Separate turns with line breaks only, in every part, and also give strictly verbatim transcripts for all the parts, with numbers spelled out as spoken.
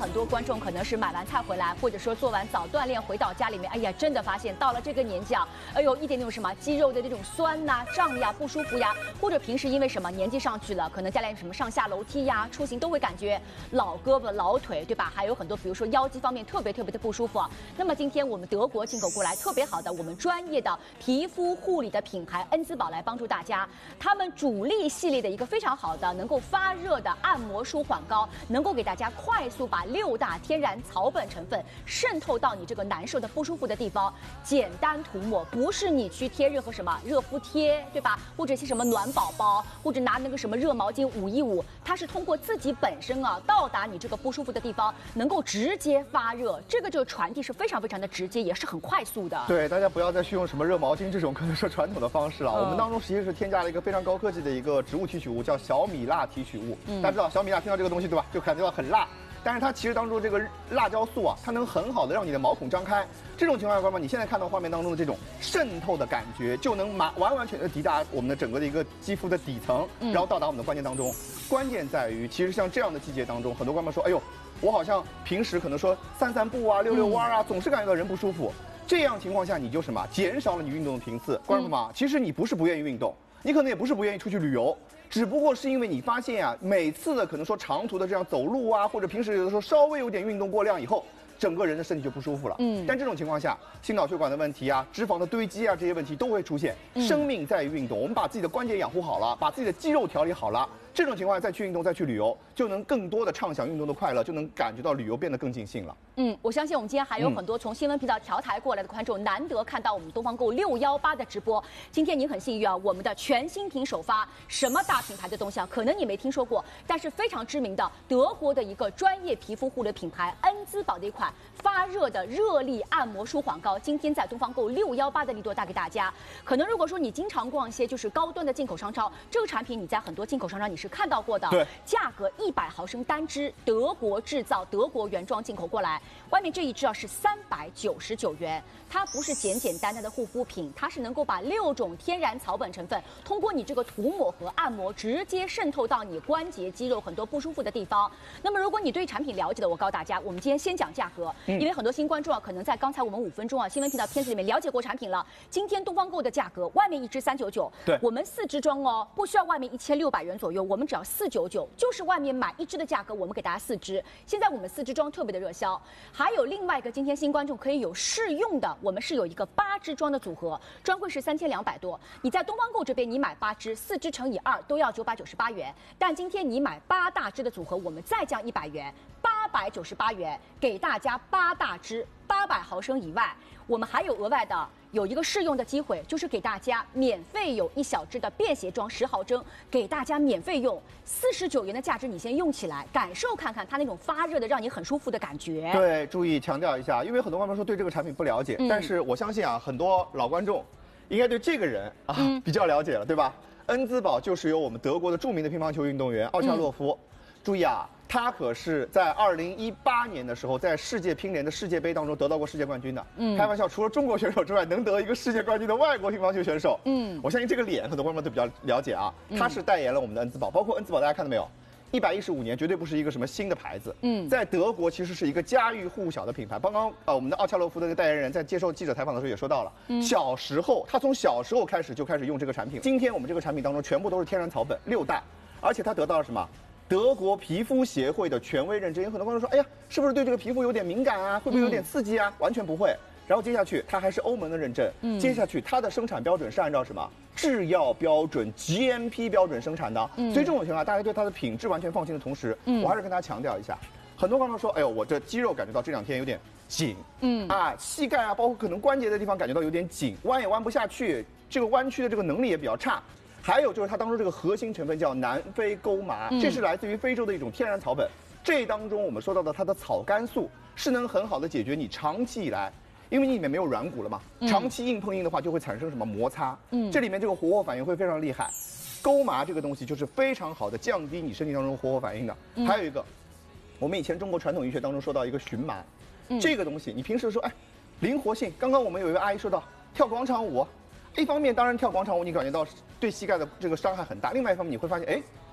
很多观众可能是买完菜回来，或者说做完早锻炼回到家里面，哎呀，真的发现到了这个年纪啊，哎呦，一点那种什么肌肉的这种酸呐、胀呀、不舒服呀，或者平时因为什么年纪上去了，可能家里什么上下楼梯呀、出行都会感觉老胳膊、老腿，对吧？还有很多，比如说腰肌方面特别特别的不舒服啊。那么今天我们德国进口过来特别好的我们专业的皮肤护理的品牌恩姿宝来帮助大家，他们主力系列的一个非常好的能够发热的按摩舒缓膏，能够给大家快速把六大天然草本成分渗透到你这个难受的不舒服的地方，简单涂抹，不是你去贴任何什么热敷贴，对吧？或者是什么暖宝宝，或者拿那个什么热毛巾捂一捂，它是通过自己本身啊到达你这个不舒服的地方，能够直接发热，这个就传递是非常非常的直接，也是很快速的。
对，大家不要再去用什么热毛巾这种可能说传统的方式了。嗯、我们当中实际是添加了一个非常高科技的一个植物提取物，叫小米辣提取物。嗯、大家知道小米辣听到这个东西对吧，就感觉到很辣。但是它其实当中这个辣椒素啊，它能很好的让你的毛孔张开。这种情况下，观众，你现在看到画面当中的这种渗透的感觉，就能完完完全全的抵达我们的整个的一个肌肤的底层，然后到达我们的关节当中。关键在于，其实像这样的季节当中，很多观众说，哎呦，我好像平时可能说散散步啊、溜溜弯啊，总是感觉到人不舒服。这样情况下，你就什么减少了你运动的频次。观众们，其实你不是不愿意运动，你可能也不是不愿意出去旅游。只不过是因为你发现啊，每次的可能说长途的这样走路啊，或者平时有的时候稍微有点运动过量以后，整个人的身体就不舒服了。嗯，但这种情况下，心脑血管的问题啊、脂肪的堆积啊这些问题都会出现。嗯、生命在于运动，我们把自己的关节养护好了，把自己的肌肉调理好了。这种情况下再去运动、再去旅游，就能更多的畅享运动的快乐，就能感觉到旅游变得更尽兴了。
嗯，我相信我们今天还有很多从新闻频道调台过来的观众，难得看到我们东方购六一八的直播。今天您很幸运啊，我们的全新品首发，什么大品牌的东西啊？可能你没听说过，但是非常知名的德国的一个专业皮肤护理品牌恩姿宝的一款发热的热力按摩舒缓膏，今天在东方购六一八的力度带给大家。可能如果说你经常逛一些就是高端的进口商超，这个产品你在很多进口商超你是看到过的，
对，
价格一百毫升单支，德国制造，德国原装进口过来，外面这一支啊是三百九十九元，它不是简简单单的护肤品，它是能够把六种天然草本成分通过你这个涂抹和按摩，直接渗透到你关节、肌肉很多不舒服的地方。那么如果你对产品了解的，我告诉大家，我们今天先讲价格，嗯、因为很多新观众啊，可能在刚才我们五分钟啊新闻频道片子里面了解过产品了。今天东方购的价格，外面一支三九九，
对，
我们四支装哦，不需要外面一千六百元左右，我们只要四九九，就是外面买一支的价格，我们给大家四支。现在我们四支装特别的热销，还有另外一个今天新观众可以有试用的，我们是有一个八支装的组合，专柜是三千两百多。你在东方购这边你买八支，四支乘以二都要九百九十八元，但今天你买八大支的组合，我们再降一百元，八百九十八元给大家八大支，八百毫升以外，我们还有额外的。有一个试用的机会，就是给大家免费有一小支的便携装十毫升，给大家免费用，四十九元的价值，你先用起来，感受看看它那种发热的让你很舒服的感觉。
对，注意强调一下，因为很多观众说对这个产品不了解，嗯、但是我相信啊，很多老观众应该对这个人啊、嗯、比较了解了，对吧？恩姿宝就是由我们德国的著名的乒乓球运动员奥恰洛夫，嗯、注意啊。他可是在二零一八年的时候，在世界乒联的世界杯当中得到过世界冠军的。嗯，开玩笑，除了中国选手之外，能得一个世界冠军的外国乒乓球选手。嗯，我相信这个脸很多观众都比较了解啊。他是代言了我们的恩姿宝，包括恩姿宝，大家看到没有？一百一十五年绝对不是一个什么新的牌子。嗯，在德国其实是一个家喻户晓的品牌。刚刚呃，我们的奥恰洛夫的那个代言人在接受记者采访的时候也说到了，嗯、小时候他从小时候开始就开始用这个产品。今天我们这个产品当中全部都是天然草本，六大，而且他得到了什么？德国皮肤协会的权威认证，有很多观众说，哎呀，是不是对这个皮肤有点敏感啊？会不会有点刺激啊？嗯、完全不会。然后接下去，它还是欧盟的认证。嗯，接下去它的生产标准是按照什么制药标准 G M P 标准生产的。嗯，所以这种情况下，大家对它的品质完全放心的同时，嗯，我还是跟大家强调一下，很多观众说，哎呦，我这肌肉感觉到这两天有点紧，嗯啊，膝盖啊，包括可能关节的地方感觉到有点紧，弯也弯不下去，这个弯曲的这个能力也比较差。还有就是它当中这个核心成分叫南非钩麻，嗯、这是来自于非洲的一种天然草本。这当中我们说到的它的草苷素是能很好的解决你长期以来，因为你里面没有软骨了嘛，嗯、长期硬碰硬的话就会产生什么摩擦，嗯，这里面这个活活反应会非常厉害。钩麻这个东西就是非常好的降低你身体当中活活反应的。嗯、还有一个，我们以前中国传统医学当中说到一个荨麻，嗯、这个东西你平时说哎，灵活性。刚刚我们有一位阿姨说到跳广场舞。一方面，当然跳广场舞你感觉到对膝盖的这个伤害很大；另外一方面，你会发现，哎，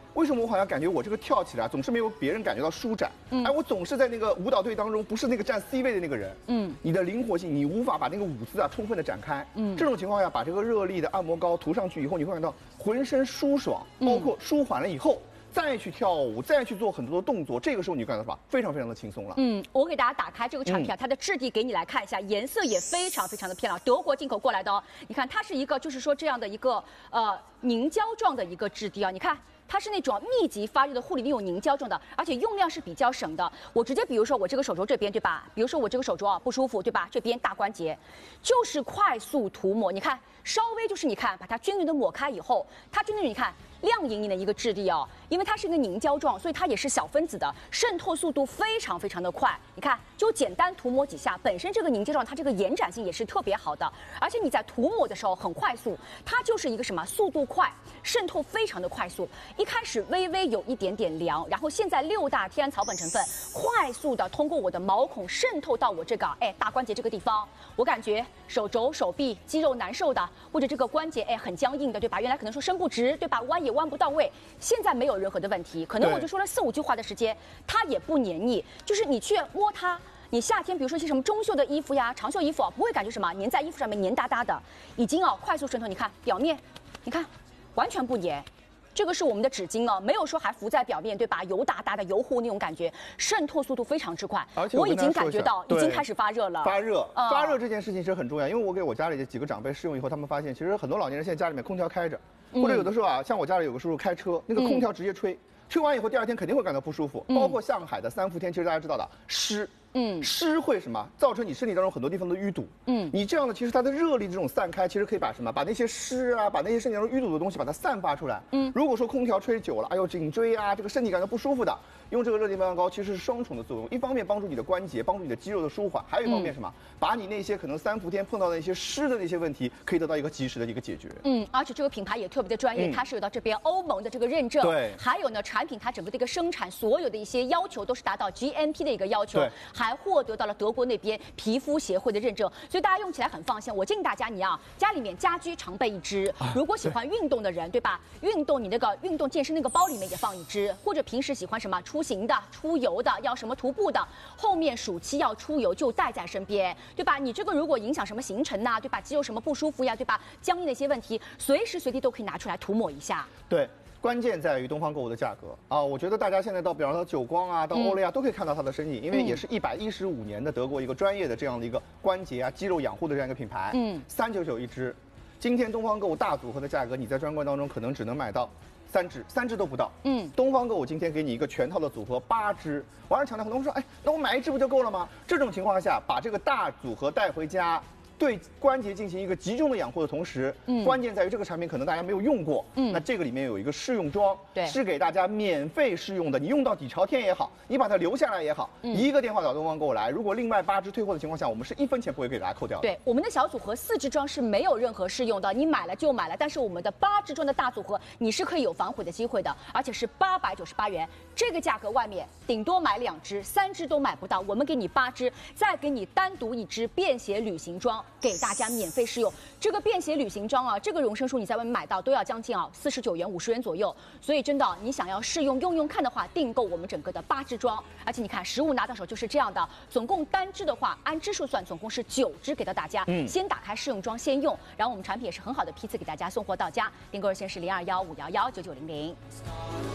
为什么我好像感觉我这个跳起来总是没有别人感觉到舒展？嗯，哎，我总是在那个舞蹈队当中不是那个站 C 位的那个人。嗯，你的灵活性，你无法把那个舞姿啊充分的展开。嗯，这种情况下，把这个热力的按摩膏涂上去以后，你会感到浑身舒爽，包括舒缓了以后。再去跳舞，再去做很多的动作，这个时候你感到什么？非常非常的轻松了。
嗯，我给大家打开这个产品啊，嗯、它的质地给你来看一下，颜色也非常非常的漂亮，德国进口过来的哦。你看，它是一个就是说这样的一个呃凝胶状的一个质地啊，你看。它是那种密集发热的护理那种凝胶状的，而且用量是比较省的。我直接比如说我这个手肘这边对吧？比如说我这个手肘啊不舒服对吧？这边大关节，就是快速涂抹。你看，稍微就是你看把它均匀的抹开以后，它均匀你看。亮莹莹的一个质地哦，因为它是一个凝胶状，所以它也是小分子的，渗透速度非常非常的快。你看，就简单涂抹几下，本身这个凝胶状它这个延展性也是特别好的，而且你在涂抹的时候很快速，它就是一个什么速度快，渗透非常的快速。一开始微微有一点点凉，然后现在六大天然草本成分快速的通过我的毛孔渗透到我这个哎大关节这个地方，我感觉手肘、手臂肌肉难受的，或者这个关节哎很僵硬的，对吧？原来可能说伸不直，对吧？弯也弯不到位，现在没有任何的问题。可能我就说了四五句话的时间，它也不黏腻，就是你去摸它。你夏天比如说一些什么中袖的衣服呀、长袖衣服啊，不会感觉什么粘在衣服上面黏哒哒的，已经啊快速渗透。你看表面，你看完全不粘。这个是我们的纸巾哦，没有说还浮在表面，对吧？油哒哒的油乎那种感觉，渗透速度非常之快。
而且
我已经感觉到已经开始发热了。
发热，嗯、发热这件事情其实很重要，因为我给我家里的几个长辈试用以后，他们发现其实很多老年人现在家里面空调开着，嗯、或者有的时候啊，像我家里有个叔叔开车，那个空调直接吹，嗯、吹完以后第二天肯定会感到不舒服。嗯、包括上海的三伏天，其实大家知道的湿。嗯，湿会什么造成你身体当中很多地方的淤堵？嗯，你这样的其实它的热力这种散开，其实可以把什么把那些湿啊，把那些身体当中淤堵的东西把它散发出来。嗯，如果说空调吹久了，哎呦颈椎啊，这个身体感到不舒服的，用这个热力面霜膏其实是双重的作用，一方面帮助你的关节，帮助你的肌肉的舒缓，还有一方面什么，嗯、把你那些可能三伏天碰到的那些湿的那些问题，可以得到一个及时的一个解决。嗯，
而且这个品牌也特别的专业，嗯、它是有到这边欧盟的这个认证，
对，
还有呢产品它整个的一个生产所有的一些要求都是达到 G M P 的一个要求，还获得到了德国那边皮肤协会的认证，所以大家用起来很放心。我建议大家，你啊，家里面家居常备一支。如果喜欢运动的人，对吧？运动你那个运动健身那个包里面也放一支，或者平时喜欢什么出行的、出游的，要什么徒步的，后面暑期要出游就带在身边，对吧？你这个如果影响什么行程呐、啊，对吧？肌肉什么不舒服呀，对吧？僵硬的一些问题，随时随地都可以拿出来涂抹一下。
对。关键在于东方购物的价格啊！我觉得大家现在到，比方说久光啊，到欧莱雅都可以看到它的身影，因为也是一百一十五年的德国一个专业的这样的一个关节啊、肌肉养护的这样一个品牌。嗯，三九九一支，今天东方购物大组合的价格，你在专柜当中可能只能买到三支，三支都不到。嗯，东方购物今天给你一个全套的组合八支。我还是强调，很多人说，哎，那我买一支不就够了吗？这种情况下，把这个大组合带回家。对关节进行一个集中的养护的同时，嗯，关键在于这个产品可能大家没有用过，嗯，那这个里面有一个试用装，
对，
是给大家免费试用的，你用到底朝天也好，你把它留下来也好，嗯、一个电话到东方购物来，如果另外八支退货的情况下，我们是一分钱不会给大家扣掉的。
对，我们的小组合四支装是没有任何试用的，你买了就买了，但是我们的八支装的大组合你是可以有反悔的机会的，而且是八百九十八元，这个价格外面顶多买两支，三支都买不到，我们给你八支，再给你单独一支便携旅行装给大家免。免费试用这个便携旅行装啊，这个容声书你在外面买到都要将近啊四十九元、五十元左右，所以真的你想要试用用用看的话，订购我们整个的八支装，而且你看实物拿到手就是这样的，总共单支的话按支数算，总共是九支给到大家。嗯，先打开试用装先用，然后我们产品也是很好的批次给大家送货到家，订购热线是零二幺五幺幺九九零零。